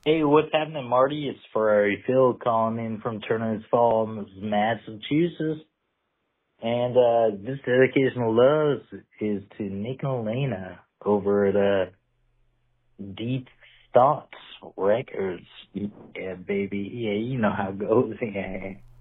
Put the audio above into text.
Hey, what's happening, Marty? It's Ferrari Phil calling in from Turner's Falls, Massachusetts. And this dedication of love is to Nick and Elena over at Deep Thoughts Records. Yeah, baby. Yeah, you know how it goes. Yeah.